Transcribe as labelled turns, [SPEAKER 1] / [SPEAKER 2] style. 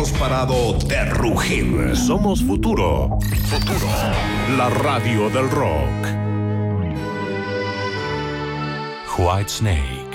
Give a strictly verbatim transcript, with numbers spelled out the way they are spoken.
[SPEAKER 1] hemos parado de rugir.
[SPEAKER 2] Somos Futuro. Futuro. La radio del rock. Whitesnake.